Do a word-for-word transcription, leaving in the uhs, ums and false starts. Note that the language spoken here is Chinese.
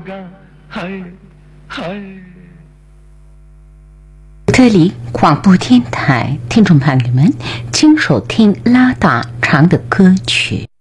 这里广播电台听众朋友们，请收听拉达唱的歌曲。